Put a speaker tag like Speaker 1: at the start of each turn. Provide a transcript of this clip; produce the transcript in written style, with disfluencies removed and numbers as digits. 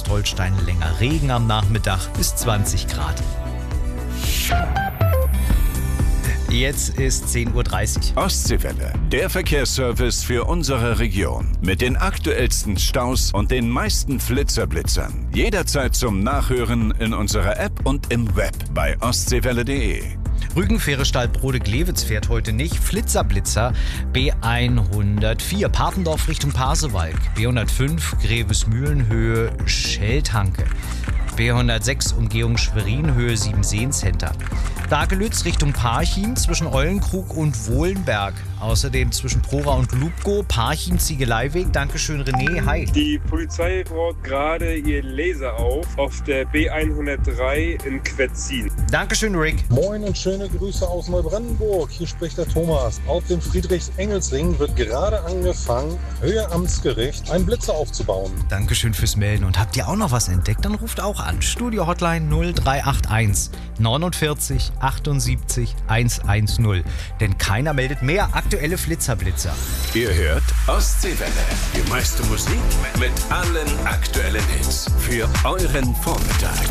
Speaker 1: Schleswig-Holstein länger Regen am Nachmittag bis 20 Grad. Jetzt ist 10:30 Uhr.
Speaker 2: Ostseewelle, der Verkehrsservice für unsere Region. Mit den aktuellsten Staus und den meisten Flitzerblitzern. Jederzeit zum Nachhören in unserer App und im Web bei ostseewelle.de.
Speaker 1: Rügen-Fähre Stallbrode-Glewitz fährt heute nicht. Flitzerblitzer B104 Papendorf Richtung Pasewalk. B105 Grevesmühlen Höhe Schelltanke. B106 Umgehung Schwerin Höhe Siebenseen Center. Dagelütz Richtung Parchim zwischen Eulenkrug und Wohlenberg. Außerdem zwischen Prora und Lubko, Parchim Ziegeleiweg. Dankeschön René, hi.
Speaker 3: Die Polizei baut gerade ihr Laser auf der B103 in Quetzin.
Speaker 1: Dankeschön Rick.
Speaker 4: Moin und schöne Grüße aus Neubrandenburg. Hier spricht der Thomas. Auf dem Friedrichs-Engels-Ring wird gerade angefangen, Höhe Amtsgericht, einen Blitzer aufzubauen.
Speaker 1: Dankeschön fürs Melden. Und habt ihr auch noch was entdeckt? Dann ruft auch an. Studio Hotline 0381 49 78 110. Denn keiner meldet mehr aktuelle Flitzerblitzer.
Speaker 2: Ihr hört Ostseewelle. Die meiste Musik mit allen aktuellen Hits für euren Vormittag.